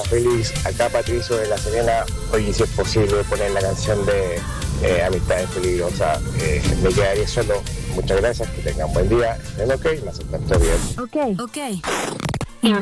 Félix, acá Patricio de La Serena. Oye, si es posible poner la canción de Amistades Peligrosas, me quedaría solo. Muchas gracias, que tengan buen día. ¿Estén ok? Me aceptan todo bien. Ok.